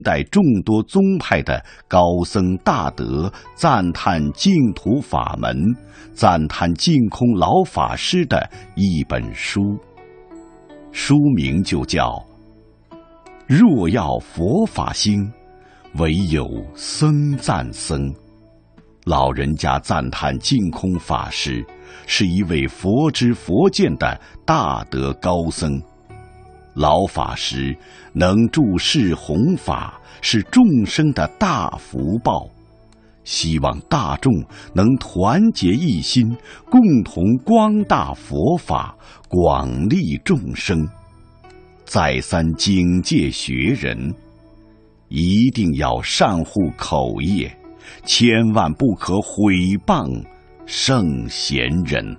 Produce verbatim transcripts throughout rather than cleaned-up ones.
代众多宗派的高僧大德赞叹净土法门、赞叹净空老法师的一本书，书名就叫《若要佛法兴，唯有僧赞僧》。老人家赞叹净空法师是一位佛知佛见的大德高僧，老法师能注释弘法，是众生的大福报，希望大众能团结一心，共同光大佛法，广利众生。再三警戒学人，一定要善护口业，千万不可毁谤圣贤人。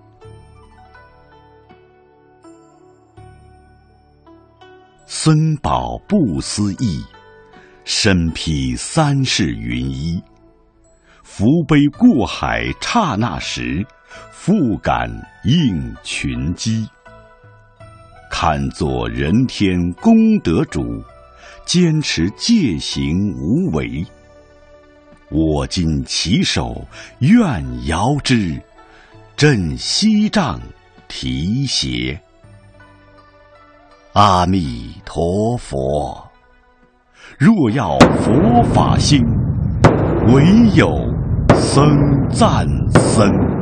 僧宝不思议，身披三世云衣。福杯过海刹那时，复感应群机。看作人天功德主，坚持戒行无为。我今起手愿遥之，振西杖提携。阿弥陀佛，若要佛法兴，唯有僧赞僧。